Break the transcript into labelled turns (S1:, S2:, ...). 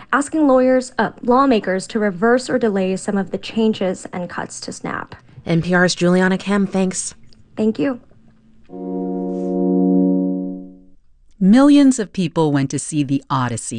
S1: asking lawmakers to reverse or delay some of the changes and cuts to SNAP.
S2: NPR's Juliana Kemp, thanks.
S1: Thank you.
S3: Millions of people went to see The Odyssey